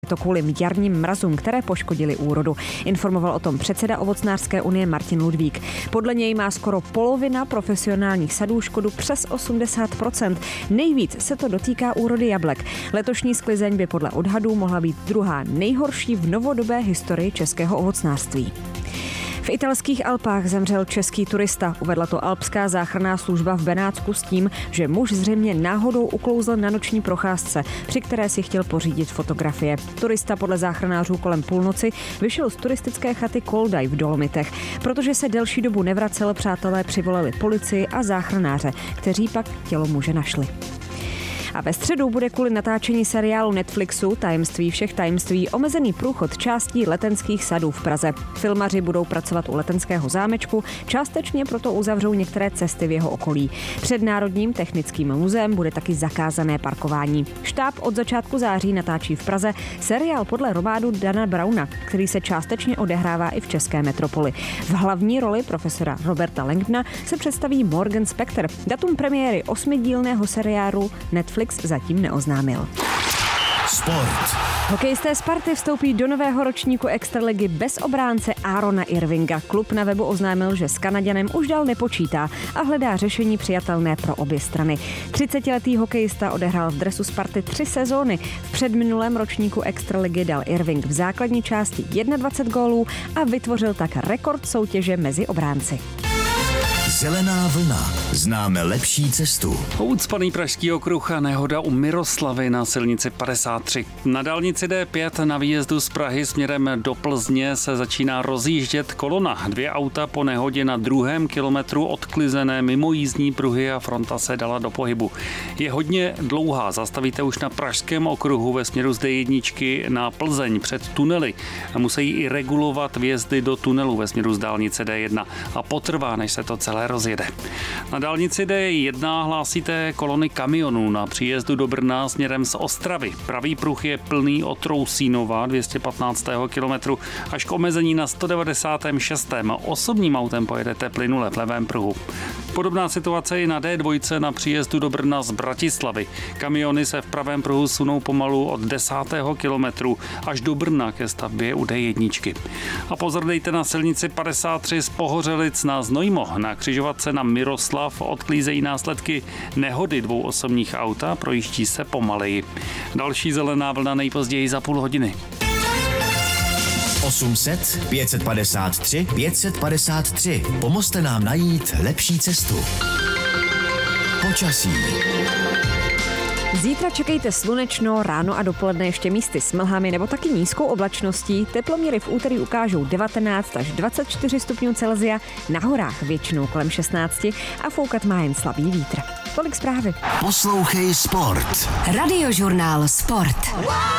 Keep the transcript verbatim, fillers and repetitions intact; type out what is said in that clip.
To kvůli jarním mrazům, které poškodily úrodu. Informoval o tom předseda Ovocnářské unie Martin Ludvík. Podle něj má skoro polovina profesionálních sadů škodu přes osmdesát procent. Nejvíc se to dotýká úrody jablek. Letošní sklizeň by podle odhadů mohla být druhá nejhorší v novodobé historii českého ovocnářství. V italských Alpách zemřel český turista. Uvedla to alpská záchranná služba v Benátsku s tím, že muž zřejmě náhodou uklouzl na noční procházce, při které si chtěl pořídit fotografie. Turista podle záchranářů kolem půlnoci vyšel z turistické chaty Koldaj v Dolomitech. Protože se delší dobu nevracel, přátelé přivolali policii a záchranáře, kteří pak tělo muže našli. A ve středu bude kvůli natáčení seriálu Netflixu Tajemství všech tajemství omezený průchod částí Letenských sadů v Praze. Filmaři budou pracovat u Letenského zámečku, částečně proto uzavřou některé cesty v jeho okolí. Před Národním technickým muzeem bude taky zakázané parkování. Štáb od začátku září natáčí v Praze seriál podle románu Dana Browna, který se částečně odehrává i v české metropoli. V hlavní roli profesora Roberta Langdona se představí Morgan Spector. Datum premiéry osmidílného seriálu Netflix zatím neoznámil. Sport. Hokejisté Sparty vstoupí do nového ročníku extraligy bez obránce Aarona Irvinga. Klub na webu oznámil, že s Kanaďanem už dál nepočítá a hledá řešení přijatelné pro obě strany. třicetiletý hokejista odehrál v dresu Sparty tři sezóny. V předminulém ročníku extraligy dal Irving v základní části dvacet jedna gólů a vytvořil tak rekord soutěže mezi obránci. Zelená vlna. Známe lepší cestu. Ucpaný pražský okruh a nehoda u Miroslavy na silnici padesát tři. Na dálnici D pět na výjezdu z Prahy směrem do Plzně se začíná rozjíždět kolona. Dvě auta po nehodě na druhém kilometru odklizené mimo jízdní pruhy a fronta se dala do pohybu. Je hodně dlouhá, zastavíte už na pražském okruhu ve směru z D jedna na Plzeň před tunely. Musí i regulovat vjezdy do tunelu ve směru z dálnice D jedna a potrvá, než se to celé rozjede. Na dálnici D jedna hlásíte kolony kamionů na příjezdu do Brna směrem z Ostravy. Pravý pruh je plný od Rousínova dvě stě patnáct kilometru až k omezení na sto devadesát šest. Osobním autem pojedete plynule v levém pruhu. Podobná situace je na D dva na příjezdu do Brna z Bratislavy. Kamiony se v pravém pruhu sunou pomalu od desátého kilometru až do Brna ke stavbě u D jedna. A pozor dejte na silnici padesát tři z Pohořelic na Znojmo. Na křižovatce na Miroslav odklízejí následky nehody dvou osobních aut a projíždí se pomaleji. Další zelená vlna nejpozději za půl hodiny. osm set pět set padesát tři pět set padesát tři. Pomozte nám najít lepší cestu. Počasí. Zítra čekejte slunečno, ráno a dopoledne ještě místy s mlhami nebo taky nízkou oblačností. Teploměry v úterý ukážou devatenáct až dvacet čtyři stupňů Celsia, na horách většinou kolem šestnáct a foukat má jen slabý vítr. Tolik zprávy. Poslouchej Sport. Radiožurnál Sport.